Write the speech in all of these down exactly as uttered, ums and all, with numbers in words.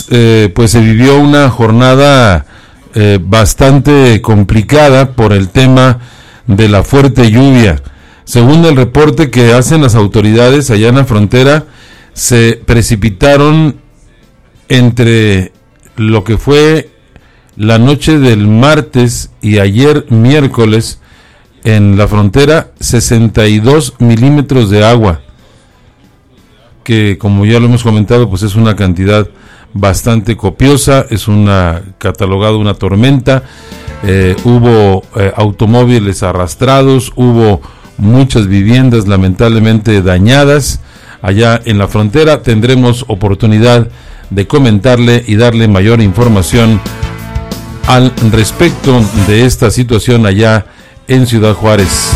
eh, pues se vivió una jornada eh, bastante complicada por el tema de la fuerte lluvia. Según el reporte que hacen las autoridades allá en la frontera, se precipitaron entre lo que fue la noche del martes y ayer miércoles en la frontera sesenta y dos milímetros de agua, que como ya lo hemos comentado, pues es una cantidad bastante copiosa, es una catalogada una tormenta. Eh, hubo eh, automóviles arrastrados, hubo muchas viviendas lamentablemente dañadas allá en la frontera. Tendremos oportunidad de comentarle y darle mayor información al respecto de esta situación allá en Ciudad Juárez.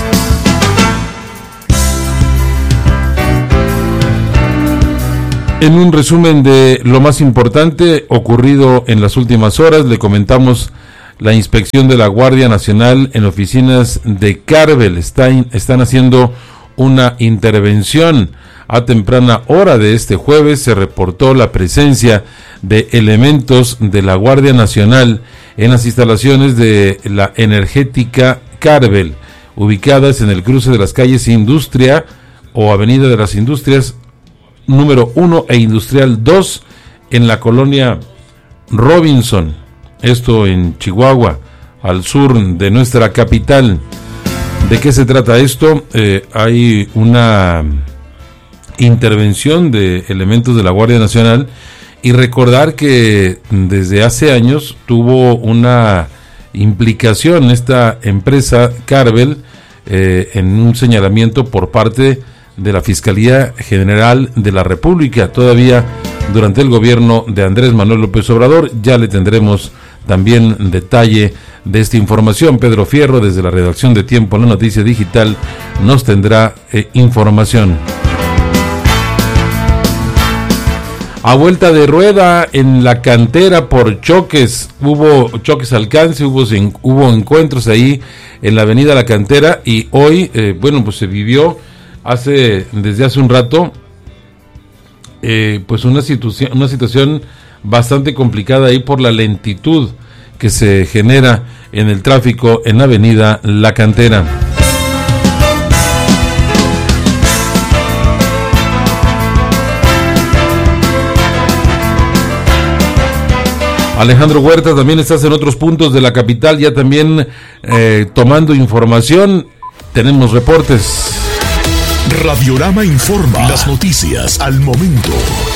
En un resumen de lo más importante ocurrido en las últimas horas, le comentamos la inspección de la Guardia Nacional en oficinas de Carvel. Están, están haciendo una intervención. A temprana hora de este jueves se reportó la presencia de elementos de la Guardia Nacional en las instalaciones de la energética Carvel, ubicadas en el cruce de las calles Industria o Avenida de las Industrias número uno e Industrial dos en la colonia Robinson, esto en Chihuahua, al sur de nuestra capital. ¿De qué se trata esto? Eh, hay una intervención de elementos de la Guardia Nacional, y recordar que desde hace años tuvo una implicación esta empresa Carvel eh, en un señalamiento por parte de la Fiscalía General de la República, todavía durante el gobierno de Andrés Manuel López Obrador. Ya le tendremos también detalle de esta información. Pedro Fierro, desde la redacción de Tiempo, la Noticia Digital, nos tendrá eh, información. A vuelta de rueda en la cantera por choques, hubo choques alcance, hubo, hubo encuentros ahí en la avenida La Cantera, y hoy, eh, bueno, pues se vivió hace desde hace un rato, eh, pues una situación, una situación bastante complicada ahí por la lentitud que se genera en el tráfico en la avenida La Cantera. Alejandro Huerta, también estás en otros puntos de la capital, ya también eh, tomando información. Tenemos reportes. Radiorama informa, las noticias al momento.